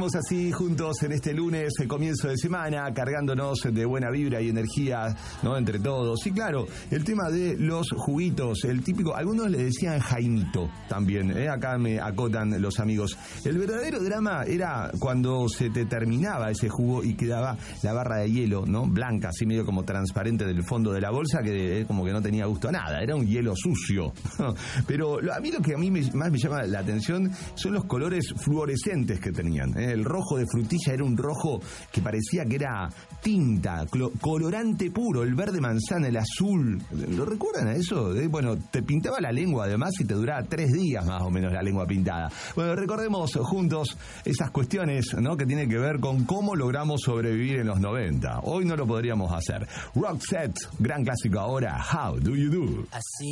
Estamos así juntos en este lunes, el comienzo de semana, cargándonos de buena vibra y energía, ¿no? Entre todos. Y claro, el tema de los juguitos, el típico, algunos le decían Jaimito también, acá me acotan los amigos. El verdadero drama era cuando se te terminaba ese jugo y quedaba la barra de hielo, ¿no? Blanca, así medio como transparente del fondo de la bolsa, que como que no tenía gusto a nada, era un hielo sucio. Pero a mí lo que más me llama la atención son los colores fluorescentes que tenían. El rojo de frutilla era un rojo que parecía que era tinta, colorante puro, el verde manzana, el azul. ¿Lo recuerdan a eso? Bueno, te pintaba la lengua además y te duraba 3 días más o menos la lengua pintada. Bueno, recordemos juntos esas cuestiones, ¿no? Que tienen que ver con cómo logramos sobrevivir en los 90. Hoy no lo podríamos hacer. Roxette, gran clásico ahora, How Do You Do? Así